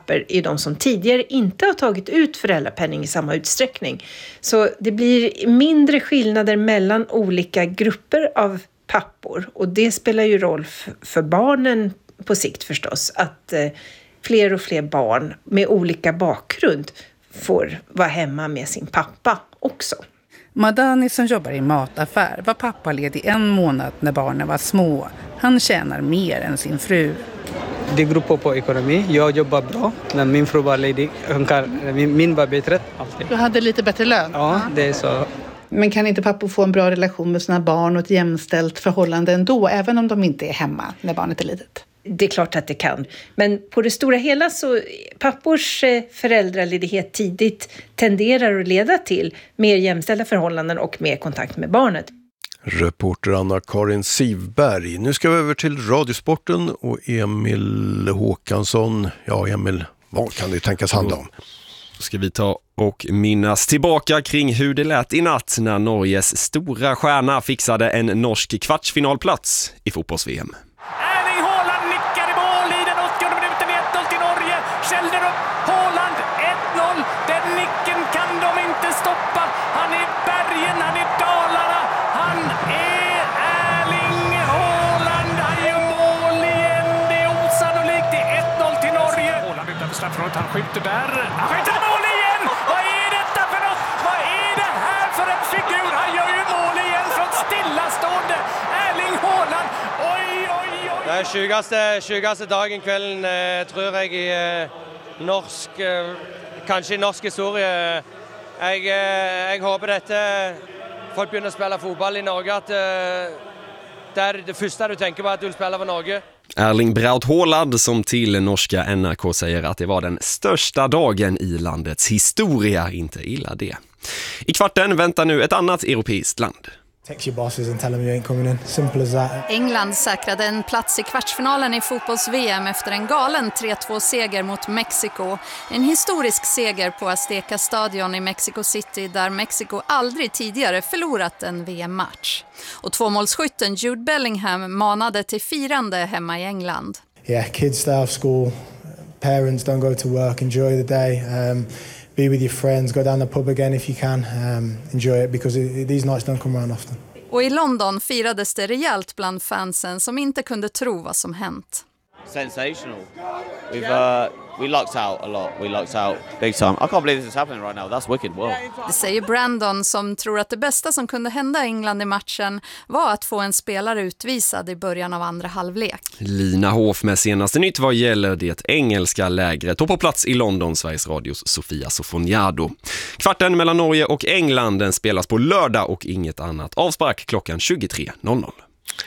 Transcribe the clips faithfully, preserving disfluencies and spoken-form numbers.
papper är de som tidigare inte har tagit ut föräldrapenning i samma utsträckning. Så det blir mindre skillnader mellan olika grupper av pappor. Och det spelar ju roll för barnen på sikt förstås. Att eh, fler och fler barn med olika bakgrund får vara hemma med sin pappa också. Madani som jobbar i mataffär var pappaledig en månad när barnen var små. Han tjänar mer än sin fru. Det beror på, på ekonomi. Jag jobbar bra, men min fru var ledig. Hon kan, min, min var bättre. Alltid. Du hade lite bättre lön? Ja, det är så. Men kan inte pappor få en bra relation med sina barn och ett jämställt förhållande ändå, även om de inte är hemma när barnet är litet? Det är klart att det kan. Men på det stora hela så pappors föräldraledighet tidigt tenderar att leda till mer jämställda förhållanden och mer kontakt med barnet. Reporter Anna-Karin Sivberg. Nu ska vi över till Radiosporten och Emil Håkansson. Ja, Emil, vad kan det tänkas handla om? Ska vi ta och minnas tillbaka kring hur det lät i natt när Norges stora stjärna fixade en norsk kvartsfinalplats i fotbolls-V M. Erling Haaland nickar i mål i den åttionde minuten, ett noll till Norge. Kjellder upp, Haaland ett noll. Den nicken kan de inte stoppa. Han är bergen, han är Dalarna. Han är Erling Haaland. Han gör mål igen. Det är osannolikt. Det är ett noll till Norge. Haaland utanför straffområdet, han skjuter där. Han skjuter mål igen! Vad är detta för något? Vad är det här för en figur? Han gör ju mål igen från stillastående. Erling Haaland. Oj, oj, oj. Det er tjugaste, tjugaste dagen kvelden, eh, tror jeg, i eh, norsk, eh, kanskje i norsk historie. Jeg, eh, jeg håper dette, folk begynner å spille fotball i Norge, at eh, det er det første du tenker på at du vil spille for Norge. Erling Braut Haaland som till norska N R K säger att det var den största dagen i landets historia. Inte illa det. I kvarten väntar nu ett annat europeiskt land. Text your bosses and tell them you ain't coming in. Simple as that. England säkrade en plats i kvartsfinalen i fotbolls-V M efter en galen tre två seger mot Mexiko. En historisk seger på Azteca Stadion i Mexico City där Mexiko aldrig tidigare förlorat en V M-match. Och tvåmålsskytten Jude Bellingham manade till firande hemma i England. Yeah, kids stay off school. Parents don't go to work. Enjoy the day. Um, Be with your friends, go down the pub again if you can. Um, enjoy it because it, these nights don't come around often. Och i London firades det rejält bland fansen som inte kunde tro vad som hänt. Sensational. We've uh, we lucked out a lot. We lucked out big time. I can't believe this is happening right now. That's wicked. Wow. Det säger Brandon som tror att det bästa som kunde hända England i matchen var att få en spelare utvisad i början av andra halvlek. Lina Hoff med senaste nytt vad gäller det engelska lägret och på plats i London Sveriges Radios Sofia Sofoniado. Kvarten mellan Norge och England den spelas på lördag och inget annat. Avspark klockan tjugotre noll noll.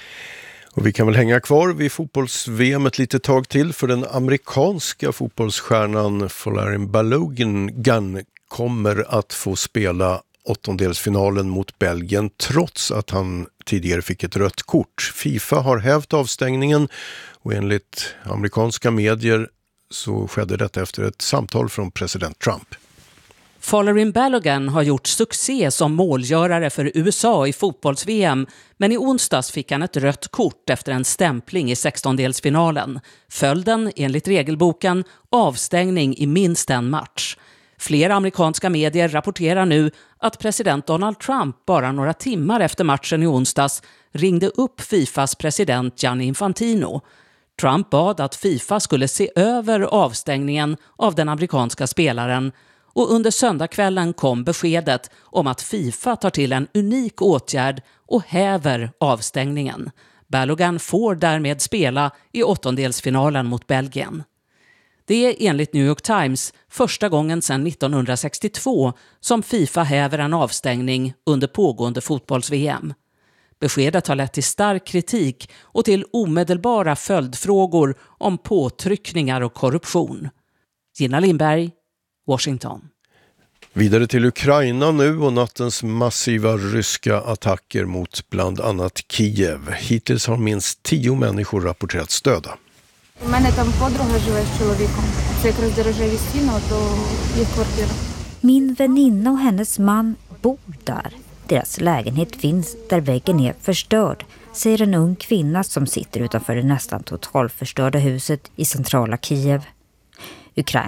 Och vi kan väl hänga kvar vid fotbolls-V M ett litet tag till för den amerikanska fotbollsstjärnan Folarin Balogun kommer att få spela åttondelsfinalen mot Belgien trots att han tidigare fick ett rött kort. FIFA har hävt avstängningen och enligt amerikanska medier så skedde detta efter ett samtal från president Trump. Folarin Balogun har gjort succé som målgörare för U S A i fotbolls-V M, men i onsdags fick han ett rött kort efter en stämpling i sextondelsfinalen. Följden, enligt regelboken, avstängning i minst en match. Flera amerikanska medier rapporterar nu att president Donald Trump bara några timmar efter matchen i onsdags ringde upp FIFAs president Gianni Infantino. Trump bad att FIFA skulle se över avstängningen av den amerikanska spelaren. Och under söndagskvällen kom beskedet om att FIFA tar till en unik åtgärd och häver avstängningen. Balogun får därmed spela i åttondelsfinalen mot Belgien. Det är enligt New York Times första gången sedan nittonhundrasextiotvå som FIFA häver en avstängning under pågående fotbolls-V M. Beskedet har lett till stark kritik och till omedelbara följdfrågor om påtryckningar och korruption. Gina Lindberg, Washington. Vidare till Ukraina nu och nattens massiva ryska attacker mot bland annat Kiev. Hittills har minst tio människor rapporterats döda. Min väninna och hennes man bor där. Deras lägenhet finns där väggen är förstörd, säger en ung kvinna som sitter utanför det nästan totalförstörda huset i centrala Kiev. Ukraina